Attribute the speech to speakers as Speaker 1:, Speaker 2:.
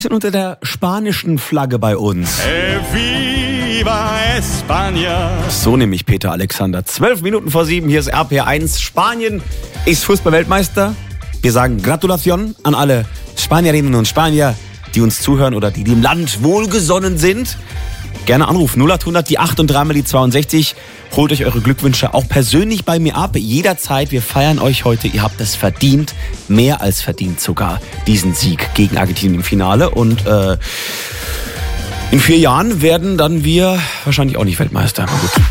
Speaker 1: Sind unter der spanischen Flagge bei uns.
Speaker 2: Viva España.
Speaker 1: So nämlich Peter Alexander. 12 Minuten vor 7, hier ist RPR1. Spanien ist Fußballweltmeister. Wir sagen Gratulation an alle Spanierinnen und Spanier, die uns zuhören oder die dem Land wohlgesonnen sind. Gerne anrufen, 0800 die 8 und 3 mal die 62. Holt euch eure Glückwünsche auch persönlich bei mir ab. Jederzeit, wir feiern euch heute. Ihr habt es verdient, mehr als verdient sogar, diesen Sieg gegen Argentinien im Finale. Und in 4 Jahren werden dann wir wahrscheinlich auch nicht Weltmeister. Aber gut.